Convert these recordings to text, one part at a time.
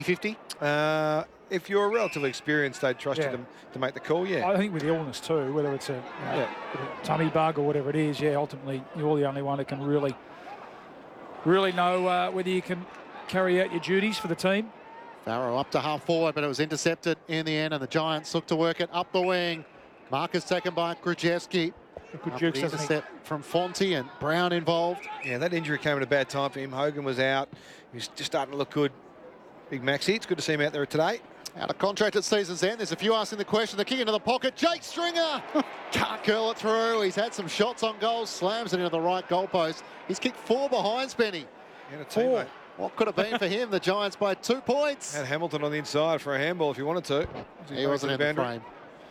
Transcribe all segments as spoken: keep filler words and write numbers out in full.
fifty? Uh, if you're relatively experienced, they'd trust Yeah. you to, to make the call, yeah. I think with illness too, whether it's a, you know, Yeah. a tummy bug or whatever it is, yeah, ultimately you're the only one who can really, really know uh, whether you can carry out your duties for the team. Farrow up to half forward, but it was intercepted in the end, and the Giants look to work it up the wing. Marcus taken by Grajewski. Good After jukes, the doesn't he? intercept from Fonte and Brown involved. Yeah, that injury came at a bad time for him. Hogan was out. He was just starting to look good. Big Maxi, it's good to see him out there today. Out of contract at season's end. There's a few asking the question. The kick into the pocket. Jake Stringer can't curl it through. He's had some shots on goal. Slams it into the right goalpost. He's kicked four behinds, Benny. And a Four. teammate. What could have been for him? The Giants by two points. Had Hamilton on the inside for a handball if he wanted to. He wasn't in the frame.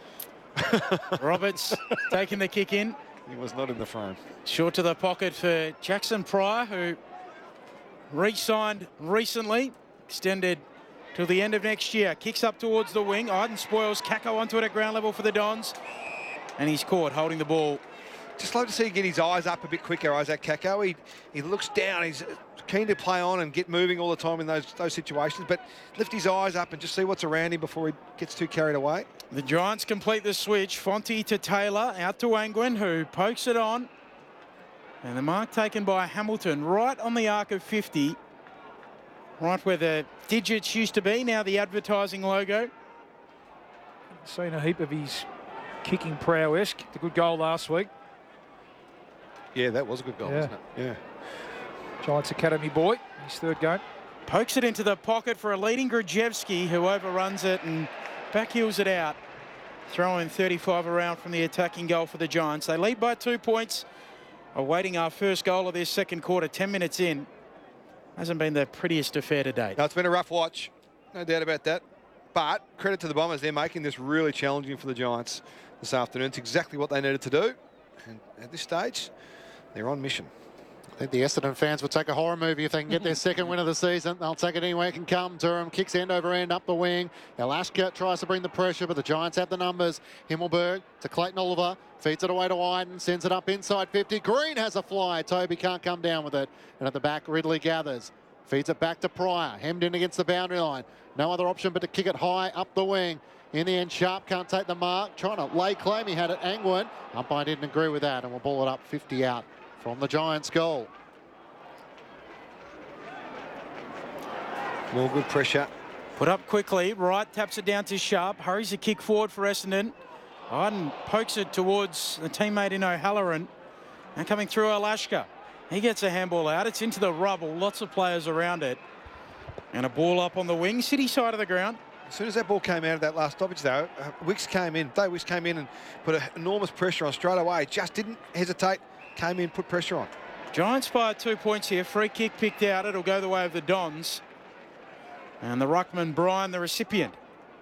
Roberts taking the kick in. He was not in the frame. Short to the pocket for Jackson Pryor, who re-signed recently, extended till the end of next year. Kicks up towards the wing. Iden spoils Kako onto it at ground level for the Dons. And he's caught holding the ball. Just love to see him get his eyes up a bit quicker, Isaac Kako. He, he looks down. He's keen to play on and get moving all the time in those, those situations, but lift his eyes up and just see what's around him before he gets too carried away. The Giants complete the switch. Fonte to Taylor, out to Angwin, who pokes it on. And the mark taken by Hamilton right on the arc of fifty. Right where the digits used to be, now the advertising logo. Seen a heap of his kicking prowess. Kicked a good goal last week. Yeah, that was a good goal, Yeah. wasn't it? Yeah. Giants Academy boy, his third game. Pokes it into the pocket for a leading Grajewski, who overruns it and backheels it out. Throwing thirty-five around from the attacking goal for the Giants. They lead by two points, awaiting our first goal of this second quarter, ten minutes in. Hasn't been the prettiest affair to date. No, it's been a rough watch, no doubt about that. But credit to the Bombers, they're making this really challenging for the Giants this afternoon. It's exactly what they needed to do. And at this stage, they're on mission. I think the Essendon fans would take a horror movie if they can get their second win of the season. They'll take it anywhere it can come. Durham kicks end over end up the wing. Elashka tries to bring the pressure, but the Giants have the numbers. Himmelberg to Clayton Oliver. Feeds it away to Iden. Sends it up inside fifty. Green has a fly. Toby can't come down with it. And at the back, Ridley gathers. Feeds it back to Pryor. Hemmed in against the boundary line. No other option but to kick it high up the wing. In the end, Sharp can't take the mark. Trying to lay claim. He had it Angwin. Umpire didn't agree with that, and we'll ball it up fifty out from the Giants' goal. More good pressure. Put up quickly. Wright taps it down to Sharp. Hurries a kick forward for Essendon. Iden pokes it towards the teammate in O'Halloran. And coming through Elashka. He gets a handball out. It's into the rubble. Lots of players around it. And a ball up on the wing. City side of the ground. As soon as that ball came out of that last stoppage, though, uh, Wicks came in. Dave Wicks came in and put an enormous pressure on straight away. Just didn't hesitate. Came in, put pressure on. Giants by two points here. Free kick picked out. It'll go the way of the Dons. And the ruckman, Brian, the recipient.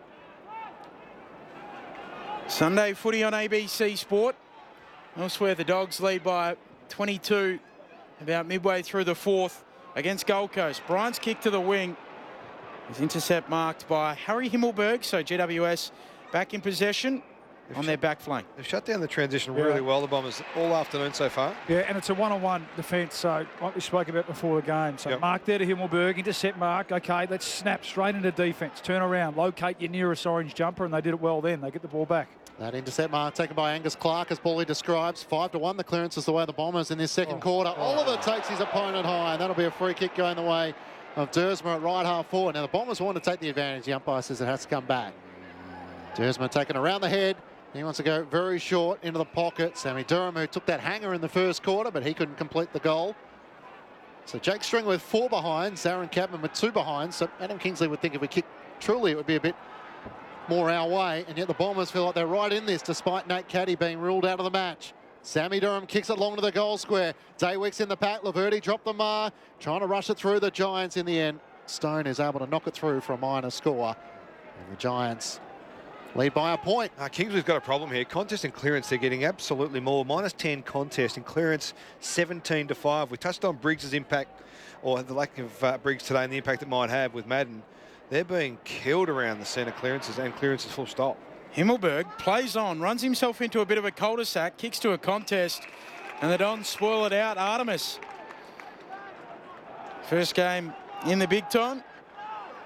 Sunday footy on A B C Sport. Elsewhere, the Dogs lead by twenty-two about midway through the fourth against Gold Coast. Brian's kick to the wing. His intercept marked by Harry Himmelberg, so G W S back in possession They've on shut, their back flank. They've shut down the transition Yeah. really well, the Bombers, all afternoon so far. Yeah, and it's a one-on-one defence, so like we spoke about before the game. So Yep. mark there to Himmelberg, intercept mark. Okay, let's snap straight into defence. Turn around, locate your nearest orange jumper, and they did it well then. They get the ball back. That intercept mark taken by Angus Clark, as Paulie describes. Five to one, the clearance is the way of the Bombers in this second Oh. quarter. Oliver takes his opponent high, and that'll be a free kick going the way of Dersma at right half forward. Now the Bombers want to take the advantage. The umpire says it has to come back. Dersma taken around the head. He wants to go very short into the pocket. Sammy Durham, who took that hanger in the first quarter, but he couldn't complete the goal. So Jake String with four behinds, Aaron Cadman with two behinds. So Adam Kingsley would think if we kick truly, it would be a bit more our way, and yet the Bombers feel like they're right in this despite Nate Caddy being ruled out of the match. Sammy Durham kicks it long to the goal square. Daywicks in the pack. Laverty dropped the mark, trying to rush it through the Giants in the end. Stone is able to knock it through for a minor score, and the Giants lead by a point. Uh, Kingsley's got a problem here. Contest and clearance, they're getting absolutely more. Minus ten contest and clearance seventeen to five. We touched on Briggs' impact, or the lack of uh, Briggs today and the impact it might have with Madden. They're being killed around the centre clearances and clearances full stop. Himmelberg plays on, runs himself into a bit of a cul-de-sac, kicks to a contest, and the Dons spoil it out. Artemis. First game in the big time.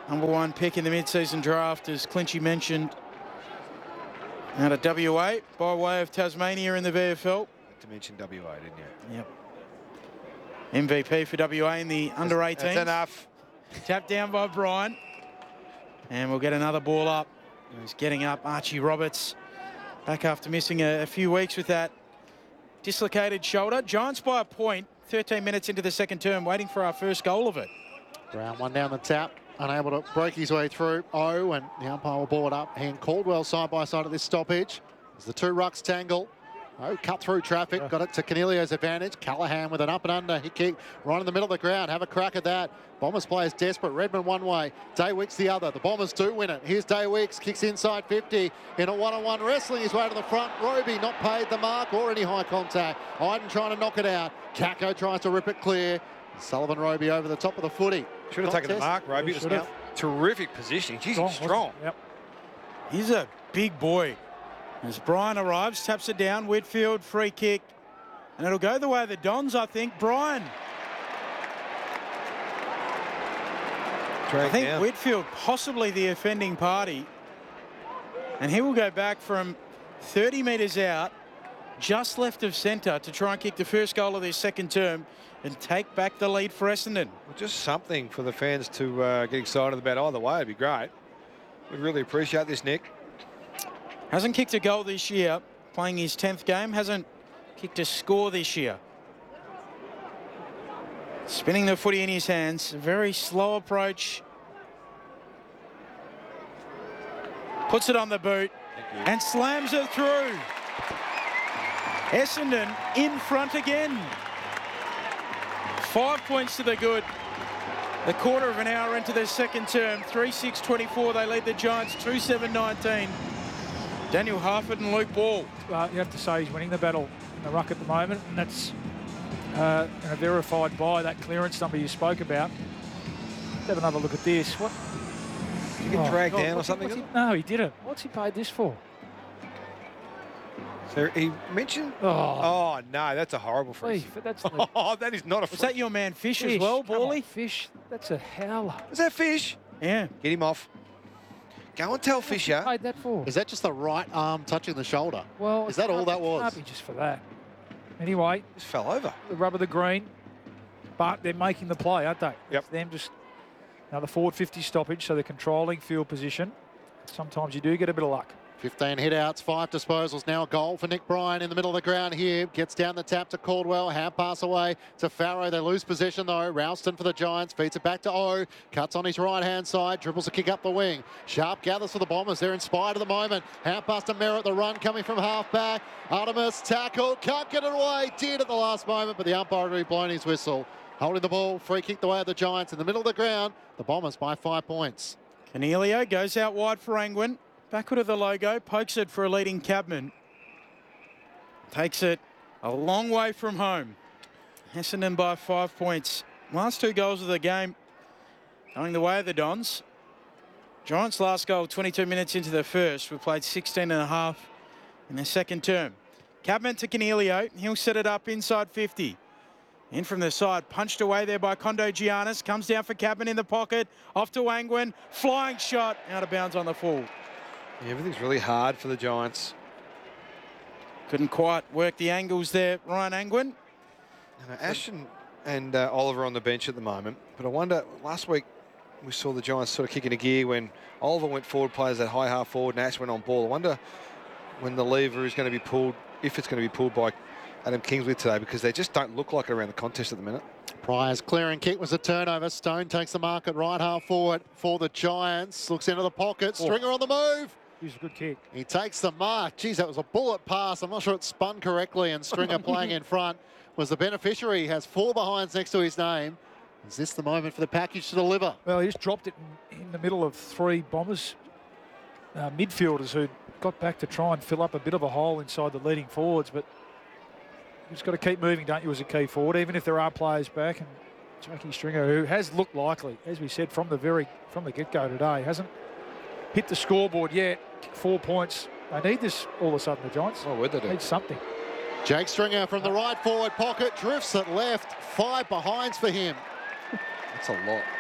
number one pick in the mid-season draft, as Clinchy mentioned, out of W A by way of Tasmania in the V F L. To mention W A, didn't you? Yep. M V P for W A in the under eighteens. That's enough. Tapped down by Bryant. And we'll get another ball up. He's getting up. Archie Roberts back after missing a, a few weeks with that dislocated shoulder. Giants by a point. thirteen minutes into the second term, waiting for our first goal of it. Brown one down the tap, unable to break his way through. Oh, and the umpire will ball it up. He and Caldwell side by side at this stoppage. As the two rucks tangle. Oh, cut through traffic, got it to Canelio's advantage. Callahan with an up and under hit kick right in the middle of the ground. Have a crack at that. Bombers players desperate. Redmond one way, Daywicks the other. The Bombers do win it. Here's Daywicks, kicks inside fifty in a one-on-one, wrestling his way to the front. Roby not paid the mark or any high contact. Iden trying to knock it out. Kako tries to rip it clear. Sullivan Roby over the top of the footy. Should have taken the mark, Roby. Should have. Terrific positioning. Jeez, he's strong. Yep. He's a big boy. As Brian arrives, taps it down. Whitfield, free kick. And it'll go the way of the Dons, I think. Brian. I think down. Whitfield, possibly the offending party. And he will go back from thirty metres out, just left of centre, to try and kick the first goal of their second term and take back the lead for Essendon. Well, just something for the fans to uh, get excited about either way. It'd be great. We really appreciate this, Nick. Hasn't kicked a goal this year, playing his tenth game. Hasn't kicked a score this year. Spinning the footy in his hands. A very slow approach. Puts it on the boot and slams it through. Essendon in front again. Five points to the good. A quarter of an hour into their second term. three six twenty-four. They lead the Giants two seven nineteen. Daniel Harford and Luke Ball. Uh, you have to say he's winning the battle in the ruck at the moment, and that's uh, and a verified by that clearance number you spoke about. Let's have another look at this. What? Did he get Oh, dragged God, down or what's he- something? what's he- no, he didn't. What's he paid this for? So he mentioned. Oh, Oh, no, that's a horrible free. Leaf, that's the Oh, that is not a Was free. that your man Fish, fish. as well, Come on, Bally? Fish. That's a howler. Is that Fish? Yeah. Get him off. Go and tell What's he Fisher. paid that for? Is that just the right arm touching the shoulder? Well, Is it that all can't- that was? Can't be just for that. Anyway, Just fell over. the rub of the green, but they're making the play, aren't they? Yep. It's them just another forward fifty stoppage, so they're controlling field position. Sometimes you do get a bit of luck. fifteen hit-outs, five disposals. Now a goal for Nick Bryan in the middle of the ground here. Gets down the tap to Caldwell. Hand pass away to Farrow. They lose possession though. Ralston for the Giants. Feeds it back to O. Cuts on his right-hand side. Dribbles a kick up the wing. Sharp gathers for the Bombers. They're inspired at the moment. Hand pass to Merritt. The run coming from half-back. Artemis tackle. Can't get it away. Did at the last moment, but the umpire had already blown his whistle. Holding the ball. Free kick the way of the Giants in the middle of the ground. The Bombers by five points. Canelio goes out wide for Angwin. Backward of the logo, pokes it for a leading cabman. Takes it a long way from home. Essendon by five points. Last two goals of the game going the way of the Dons. Giants' last goal twenty-two minutes into the first. We played sixteen and a half in the second term. Cabman to Canelio. He'll set it up inside fifty. In from the side, punched away there by Kondo Giannis. Comes down for Cabman in the pocket. Off to Angwin. Flying shot out of bounds on the full. Yeah, everything's really hard for the Giants. Couldn't quite work the angles there, Ryan Angwin. You know, Ashton and uh, Oliver on the bench at the moment, but I wonder, last week we saw the Giants sort of kick into gear when Oliver went forward, players that high half forward, and Ash went on ball. I wonder when the lever is going to be pulled, if it's going to be pulled by Adam Kingsley today, because they just don't look like it around the contest at the minute. Pryor's clearing kick was a turnover. Stone takes the mark at right half forward for the Giants. Looks into the pocket. Stringer on the move. It was a good kick. He takes the mark. Geez, that was a bullet pass. I'm not sure it spun correctly, and Stringer playing in front was the beneficiary. He has four behinds next to his name. Is this the moment for the package to deliver? Well, he just dropped it in, in the middle of three Bombers uh, midfielders who got back to try and fill up a bit of a hole inside the leading forwards, but you've just got to keep moving, don't you, as a key forward, even if there are players back. And Jackie Stringer, who has looked likely, as we said, from the very from the get-go today, hasn't hit the scoreboard yet. Four points. They need this all of a sudden, the Giants. Oh, would they do? Need something. Jake Stringer from the right forward pocket drifts it left. Five behinds for him. That's a lot.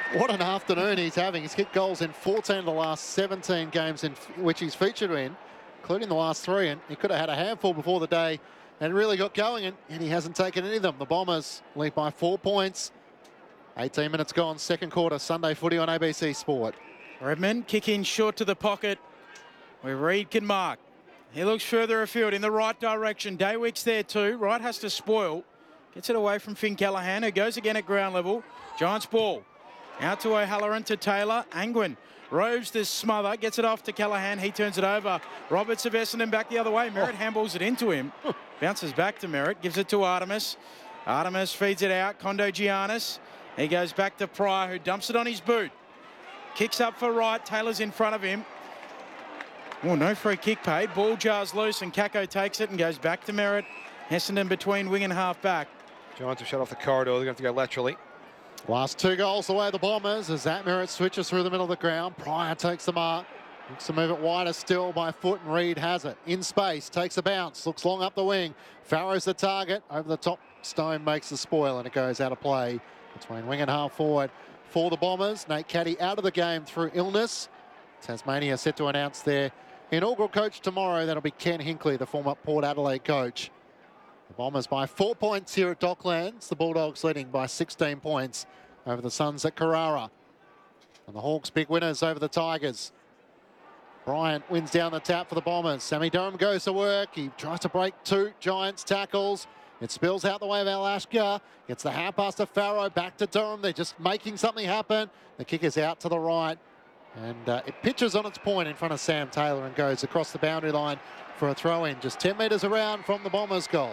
What an afternoon he's having. He's kicked goals in fourteen of the last seventeen games in which he's featured in, including the last three, and he could have had a handful before the day and really got going, and, and he hasn't taken any of them. The Bombers lead by four points. eighteen minutes gone, second quarter, Sunday footy on A B C Sport. Redmond kick in short to the pocket where Reid can mark. He looks further afield in the right direction. Daywick's there too. Wright has to spoil. Gets it away from Finn Callaghan, who goes again at ground level. Giants ball. Out to O'Halloran to Taylor. Angwin roves this smother. Gets it off to Callaghan. He turns it over. Roberts of Essendon back the other way. Merritt oh. handballs it into him. Bounces back to Merritt. Gives it to Artemis. Artemis feeds it out. Kondo Giannis. He goes back to Pryor, who dumps it on his boot. Kicks up for Wright. Taylor's in front of him. Oh, no free kick paid. Ball jars loose and Kako takes it and goes back to Merritt. Essendon between wing and half back. Giants have shut off the corridor. They're going to have to go laterally. Last two goals away the Bombers as Zach Merritt switches through the middle of the ground. Pryor takes the mark. Looks to move it wider still by foot, and Reid has it. In space, takes a bounce. Looks long up the wing. Farrow's the target. Over the top, Stone makes the spoil and it goes out of play between wing and half forward for the Bombers. Nate Caddy out of the game through illness. Tasmania set to announce their inaugural coach tomorrow. That'll be Ken Hinkley, the former Port Adelaide coach. The Bombers by four points here at Docklands. The Bulldogs leading by sixteen points over the Suns at Carrara. And the Hawks big winners over the Tigers. Bryant wins down the tap for the Bombers. Sammy Durham goes to work. He tries to break two. Giants tackles. It spills out the way of Alashka. Gets the hand pass to Farrow. Back to Durham. They're just making something happen. The kick is out to the right. And uh, it pitches on its point in front of Sam Taylor and goes across the boundary line for a throw-in. Just ten metres around from the Bombers' goal.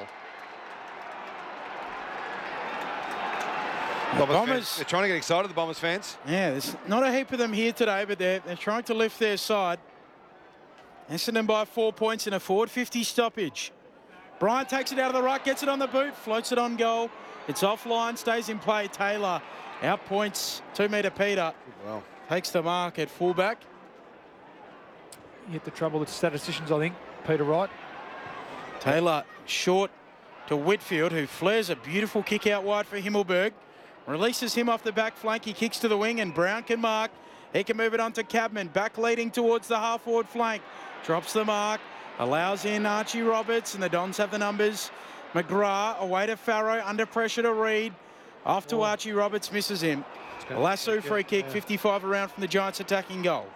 Bombers, Bombers fans, they're trying to get excited, the Bombers fans. Yeah, there's not a heap of them here today, but they're, they're trying to lift their side. Essendon by four points in a forward fifty stoppage. Bryant takes it out of the ruck, gets it on the boot, floats it on goal. It's offline, stays in play. Taylor outpoints two-metre Peter. Wow. Takes the mark at fullback. You hit the trouble with statisticians, I think. Peter Wright. Taylor short to Whitfield, who flares a beautiful kick out wide for Himmelberg. Releases him off the back flank. He kicks to the wing and Brown can mark. He can move it on to Cabman. Back leading towards the half-forward flank. Drops the mark. Allows in Archie Roberts and the Dons have the numbers. McGrath away to Farrow. Under pressure to Reid. Off to oh. Archie Roberts. Misses him. Lasso free kick. Yeah. fifty-five around from the Giants attacking goal.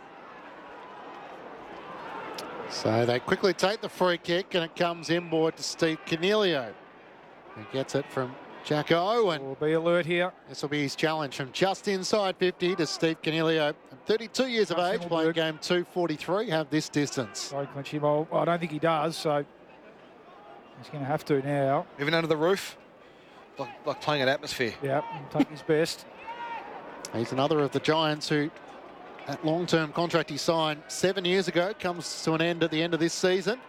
So they quickly take the free kick and it comes inboard to Steve Cornelio. He gets it from Jack Owen. We'll be alert here. This will be his challenge from just inside fifty to Steve Cornelio. thirty-two years of age, playing game two forty-three, have this distance. Sorry, Clinchy. Well, I don't think he does, so he's going to have to now. Even under the roof, like, like playing an atmosphere. Yeah, take his best. He's another of the Giants who, that long-term contract he signed seven years ago, comes to an end at the end of this season.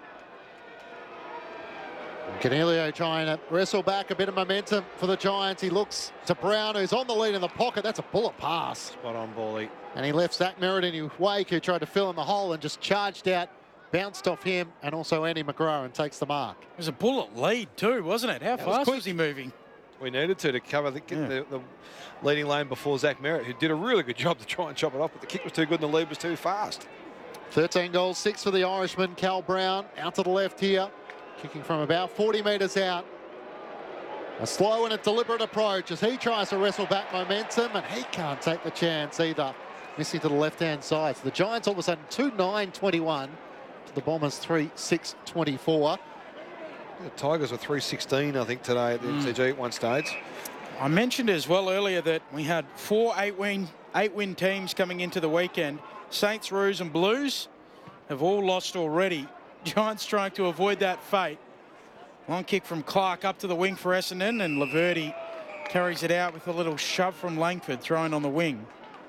Cornelio trying to wrestle back a bit of momentum for the Giants. He looks to Brown, who's on the lead in the pocket. That's a bullet pass. Spot on, Bally. And he left Zach Merritt in his wake, who tried to fill in the hole and just charged out, bounced off him and also Andy McGrath and takes the mark. It was a bullet lead too, wasn't it? How that fast was, was he moving? We needed to to cover the, yeah. the, the leading lane before Zach Merritt, who did a really good job to try and chop it off, but the kick was too good and the lead was too fast. thirteen goals, six for the Irishman. Cal Brown out to the left here, kicking from about forty metres out. A slow and a deliberate approach as he tries to wrestle back momentum, and he can't take the chance either. Missing to the left-hand side. So the Giants all of a sudden two nine twenty-one to the Bombers three six twenty-four. The Tigers were three sixteen, I think, today at the M C G mm. at one stage. I mentioned as well earlier that we had four eight-win eight-win teams coming into the weekend. Saints, Roos and Blues have all lost already. Giants trying to avoid that fate. Long kick from Clark up to the wing for Essendon, and Laverty carries it out with a little shove from Langford, thrown on the wing.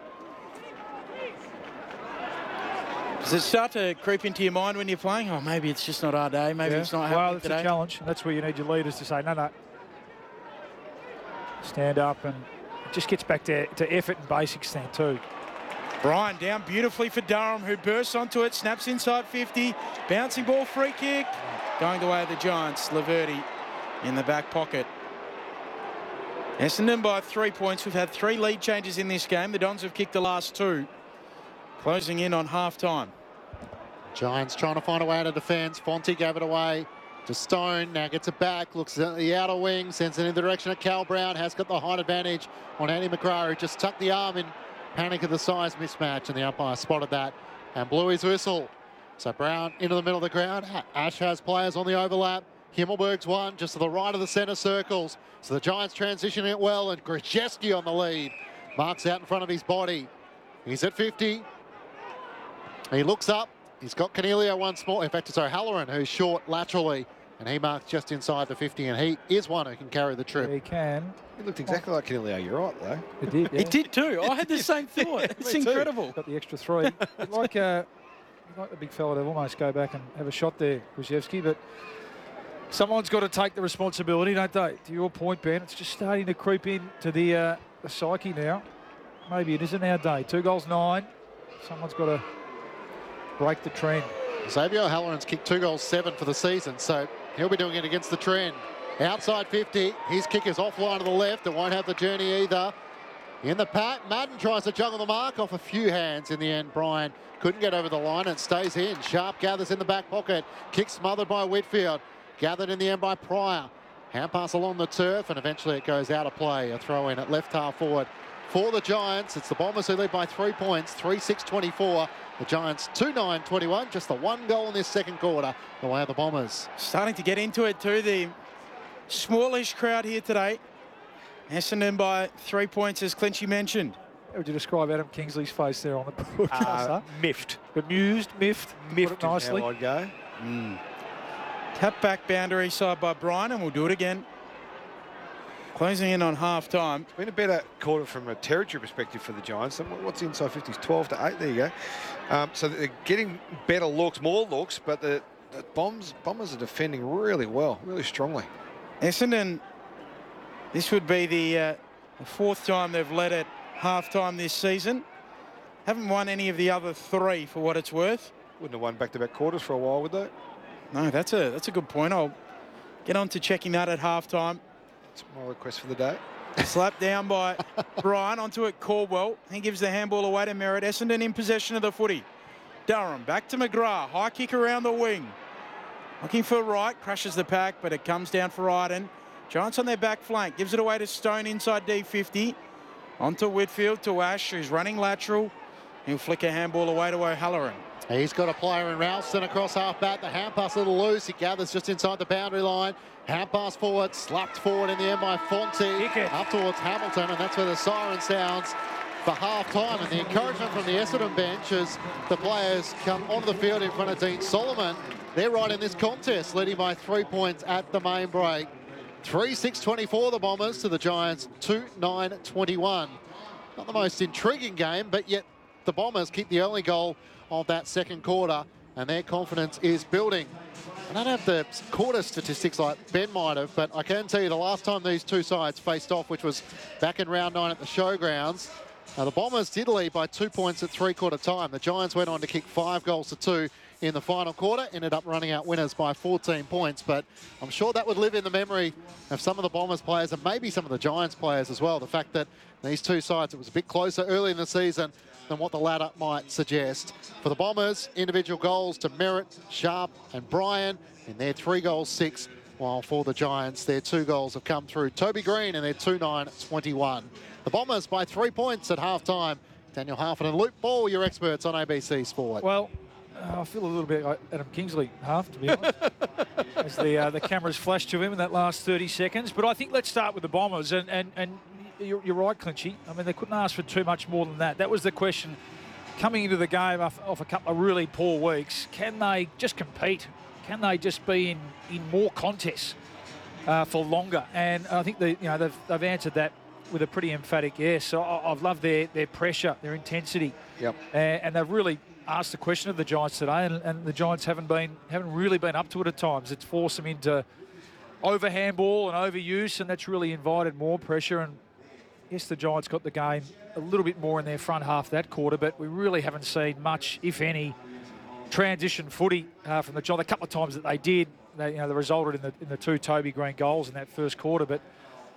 Does it start to creep into your mind when you're playing? Oh, maybe it's just not our day. Maybe yeah. it's not well, happening it's today. a challenge. That's where you need your leaders to say, no, no. Stand up, and it just gets back to, to effort and basics then too. Bryan down beautifully for Durham, who bursts onto it, snaps inside fifty. Bouncing ball, free kick. Going the way of the Giants. Laverty in the back pocket. Essendon by three points. We've had three lead changes in this game. The Dons have kicked the last two. Closing in on half-time. Giants trying to find a way to defence. Fonte gave it away to Stone. Now gets it back. Looks at the outer wing. Sends it in the direction of Cal Brown. Has got the height advantage on Andy McGrath, who just tucked the arm in. Panic of the size mismatch, and the umpire spotted that and blew his whistle. So Brown into the middle of the ground. Ash has players on the overlap. Himmelberg's one just to the right of the centre circles. So the Giants transitioning it well, and Grzeski on the lead. Marks out in front of his body. He's at fifty. He looks up. He's got Cornelio once more. In fact, it's O'Halloran who's short laterally, and he marks just inside the fifty, and he is one who can carry the trip. He can. He looked exactly like Cornelio. You're right, though. It did. Yeah. It did too. I had the same thought. It's Me too. incredible. Got the extra three. You'd like, uh, you'd like the big fella to almost go back and have a shot there, Grzeski, but someone's got to take the responsibility, don't they? To your point, Ben, it's just starting to creep in to the, uh, the psyche now. Maybe it isn't our day. Two goals, nine. Someone's got to break the trend. Xavier O'Halloran's kicked two goals, seven for the season, so he'll be doing it against the trend. Outside fifty, his kick is offline to the left. It won't have the journey either. In the pack, Madden tries to juggle the mark off a few hands. In the end, Brian couldn't get over the line and stays in. Sharp gathers in the back pocket. Kick smothered by Whitfield. Gathered in the end by Pryor. Hand pass along the turf, and eventually it goes out of play. A throw in at left half forward for the Giants. It's the Bombers who lead by three points, three six twenty-four. The Giants two nine twenty-one. Just the one goal in this second quarter, the way of the Bombers. Starting to get into it too. The smallish crowd here today. Essendon by three points, as Clinchy mentioned. How would you describe Adam Kingsley's face there on the broadcast? Uh, huh? miffed. Bemused, miffed, Miffed put it nicely. is how I'd go. Mm. Tap back boundary side by Brian, and we'll do it again. Closing in on half time. It's been a better quarter from a territory perspective for the Giants. And what's inside fifty is twelve to eight. There you go. Um, so they're getting better looks, more looks, but the, the bombs, Bombers are defending really well, really strongly. Essendon, this would be the, uh, the fourth time they've led at half-time this season. Haven't won any of the other three, for what it's worth. Wouldn't have won back-to-back quarters for a while, would they? No, that's a that's a good point. I'll get on to checking that at half-time. That's my request for the day. Slapped down by Brian, onto it Caldwell. He gives the handball away to Merritt. Essendon in possession of the footy. Durham back to McGrath. High kick around the wing. Looking for Wright, crushes the pack, but it comes down for Iden. Giants on their back flank. Gives it away to Stone inside D fifty. Onto Whitfield, to Ash, who's running lateral. He'll flick a handball away to O'Halloran. He's got a player in Ralston across half back. The hand pass a little loose. He gathers just inside the boundary line. Hand pass forward, slapped forward in the end by Fonte. Up towards Hamilton, and that's where the siren sounds for half time. And the encouragement from the Essendon bench as the players come onto the field in front of Dean Solomon. They're right in this contest, leading by three points at the main break. three six twenty-four the Bombers to the Giants two nine twenty-one. Not the most intriguing game, but yet the Bombers keep the only goal of that second quarter, and their confidence is building. I don't have the quarter statistics like Ben might have, but I can tell you the last time these two sides faced off, which was back in round nine at the Showgrounds, now the Bombers did lead by two points at three-quarter time. The Giants went on to kick five goals to two in the final quarter, ended up running out winners by fourteen points, but I'm sure that would live in the memory of some of the Bombers players and maybe some of the Giants players as well. The fact that these two sides, it was a bit closer early in the season than what the ladder might suggest. For the Bombers, individual goals to Merritt, Sharp and Bryan in their three goals, six, while for the Giants, their two goals have come through Toby Green and their two nine twenty-one. The Bombers by three points at halftime. Daniel Harford and Luke Ball, your experts on A B C Sport. Well, uh, I feel a little bit like Adam Kingsley, half, to be honest, as the uh, the cameras flashed to him in that last thirty seconds. But I think let's start with the Bombers, and and and you're, you're right, Clinchy. I mean, they couldn't ask for too much more than that. That was the question coming into the game off, off a couple of really poor weeks. Can they just compete? Can they just be in in more contests uh, for longer? And I think they, you know, they've they've answered that with a pretty emphatic yes. So I, I've loved their their pressure, their intensity. Yep. And, and they've really asked the question of the Giants today, and, and the Giants haven't been haven't really been up to it at times. It's forced them into over handball and overuse, and that's really invited more pressure. And yes, the Giants got the game a little bit more in their front half that quarter, but we really haven't seen much, if any, transition footy uh, from the Giants. A couple of times that they did, they, you know, they resulted in the in the two Toby Green goals in that first quarter, but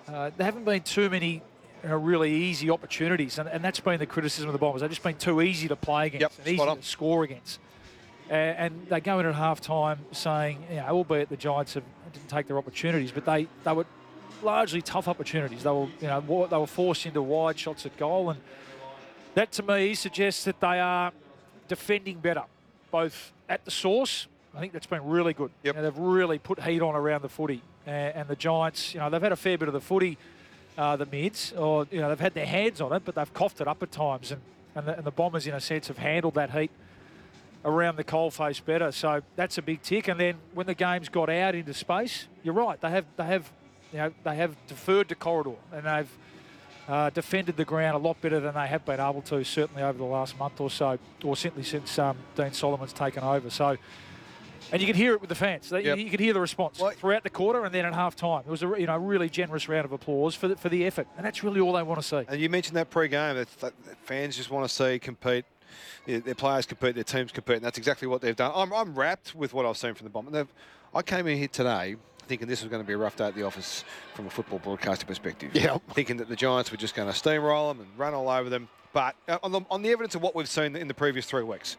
uh, there haven't been too many uh, really easy opportunities, and, and that's been the criticism of the Bombers. They've just been too easy to play against Yep, and easy spot on. to score against. Uh, and they go in at half time saying, you know, albeit the Giants have, didn't take their opportunities, but they, they were largely tough opportunities. They were, you know, wa- they were forced into wide shots at goal, and that to me suggests that they are defending better, both at the source. I think that's been really good. Yep. You know, they've really put heat on around the footy, and, and the Giants, you know, they've had a fair bit of the footy, uh, the mids, or you know, they've had their hands on it, but they've coughed it up at times, and and the, and the Bombers, in a sense, have handled that heat around the coalface better. So that's a big tick. And then when the game's got out into space, you're right. They have they have you know they have deferred to corridor, and they've uh, defended the ground a lot better than they have been able to, certainly over the last month or so, or certainly since um, Dean Solomon's taken over. So, and you can hear it with the fans. They, Yep. You could hear the response Well, throughout the quarter and then at half time. It was a you know really generous round of applause for the, for the effort, and that's really all they want to see. And you mentioned that pre-game that, that fans just want to see compete. Their their players compete, their teams compete, and that's exactly what they've done. I'm, I'm wrapped with what I've seen from the Bombers. They've- I came in here today thinking this was going to be a rough day at the office from a football broadcaster perspective. Yeah. Thinking that the Giants were just going to steamroll them and run all over them. But uh, on, the, on the evidence of what we've seen in the previous three weeks,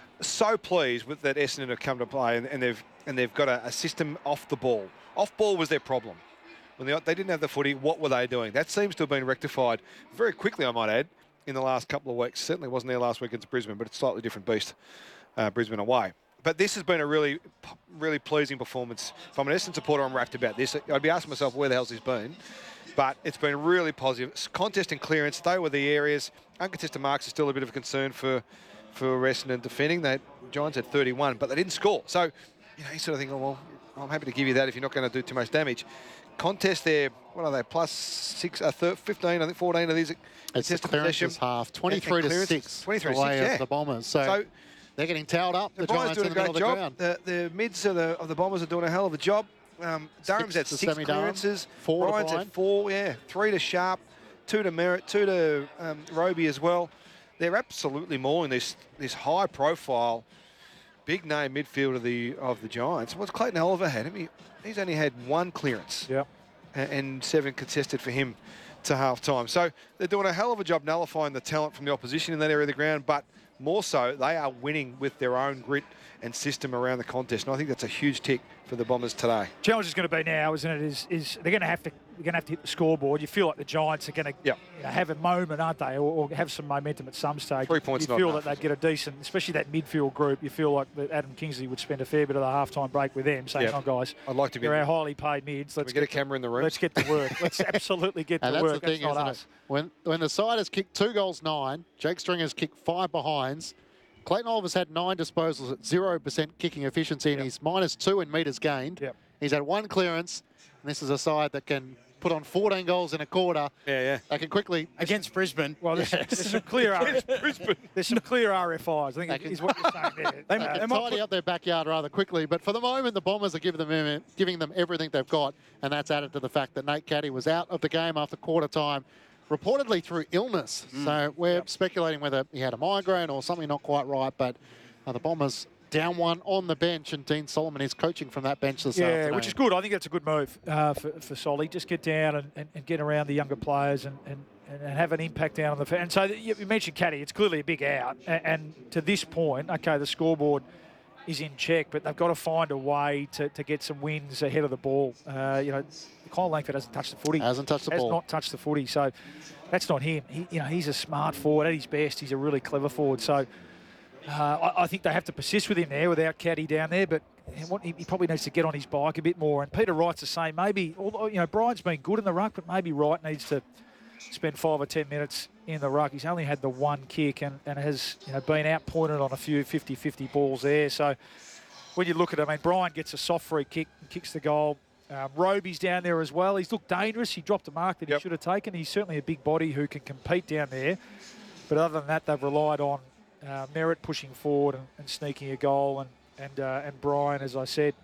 so pleased with that Essendon have come to play, and, and they've and they've got a, a system off the ball. Off ball was their problem. When they, they didn't have the footy, what were they doing? That seems to have been rectified very quickly, I might add, in the last couple of weeks. Certainly wasn't there last week against Brisbane, but it's a slightly different beast, uh, Brisbane away. But this has been a really, really pleasing performance. If I'm an Essendon supporter, I'm wrapped about this. I'd be asking myself, where the hell's this been? But it's been really positive. Contest and clearance, they were the areas. Uncontested marks are still a bit of a concern for, for Essendon defending. They Giants had thirty-one, but they didn't score. So, you know, you sort of think, oh, well, I'm happy to give you that if you're not going to do too much damage. Contest there, what are they, plus six, uh, thir- fifteen, I think fourteen of these It's the contested possession. clearances half, twenty-three to clearances, six twenty-three to away six, of yeah. the Bombers. So, So they're getting towed up, the, the Bombers Giants in doing the a middle great of the job. ground. The, the mids of the, of the Bombers are doing a hell of a job. Um, Durham's had to six Sammy Durham, clearances. four to Ryan's Bryan. had four, yeah. Three to Sharp, two to Merritt, two to um, Roby as well. They're absolutely mauling this this high profile, big name midfielder of the of the Giants. What's Clayton Oliver had? I mean, he's only had one clearance. Yeah. And seven contested for him to half time. So they're doing a hell of a job nullifying the talent from the opposition in that area of the ground, but more so, they are winning with their own grit and system around the contest. And I think that's a huge tick for the Bombers today. Challenge is going to be now, isn't it? Is is they're going to have to they're going to have to hit the scoreboard. You feel like the Giants are going to Yep. you know, have a moment, aren't they, or, or have some momentum at some stage. Three points You not feel enough. that they'd get a decent, especially that midfield group. You feel like that Adam Kingsley would spend a fair bit of the halftime break with them, saying, Yep. "Oh, guys, I'd like to be. you're our highly paid mids. Can Let's we get a camera in the room? Let's get to work. Let's absolutely get And to that's work. the thing, that's not isn't us." it? When, when the side has kicked two goals, nine, Jake Stringer's kicked five behinds. Clayton Oliver's had nine disposals at zero percent kicking efficiency, and Yep. he's minus two in metres gained. Yep. He's had one clearance, and this is a side that can put on fourteen goals in a quarter. Yeah, yeah. They can quickly... Against Brisbane. Well, there's, there's some clear R- there's some clear R F Is. I think They is can- what you're saying there. They- Uh, They Am I tidy put- up their backyard rather quickly, but for the moment, the Bombers are giving them giving them everything they've got, and that's added to the fact that Nate Caddy was out of the game after quarter time, reportedly through illness. So we're Yep. speculating whether he had a migraine or something not quite right, but uh, the Bombers down one on the bench, and Dean Solomon is coaching from that bench this Yeah, afternoon. which is good. I think that's a good move uh, for, for Solly. Just get down and, and, and get around the younger players and, and, and have an impact down on the... And so you you mentioned Caddy. It's clearly a big out. And, and to this point, okay, the scoreboard is in check, but they've got to find a way to, to get some wins ahead of the ball. Uh, you know, Kyle Langford hasn't touched the footy. Hasn't touched the has ball. not touched the footy. So that's not him. He, you know, he's a smart forward. At his best, he's a really clever forward. So... Uh, I, I think they have to persist with him there without Caddy down there, but he, what- he he probably needs to get on his bike a bit more. And Peter Wright's the same. Maybe, although, you know, Brian's been good in the ruck, but maybe Wright needs to spend five or ten minutes in the ruck. He's only had the one kick and, and has you know, been outpointed on a few fifty fifty balls there. So when you look at it, I mean, Brian gets a soft free kick and kicks the goal. Um, Roby's down there as well. He's looked dangerous. He dropped a mark that Yep. he should have taken. He's certainly a big body who can compete down there. But other than that, they've relied on Uh, Merritt pushing forward and, and sneaking a goal, and and uh, and Bryan, as I said.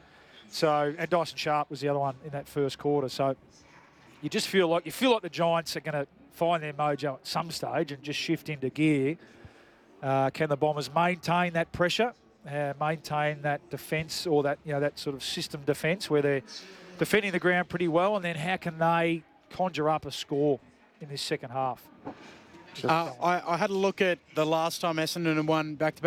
So and Dyson Sharp was the other one in that first quarter. So you just feel like you feel like the Giants are going to find their mojo at some stage and just shift into gear. Uh, can the Bombers maintain that pressure, uh, maintain that defence or that you know that sort of system defence where they're defending the ground pretty well, and then how can they conjure up a score in this second half. Uh, I, I had a look at the last time Essendon had won back-to-back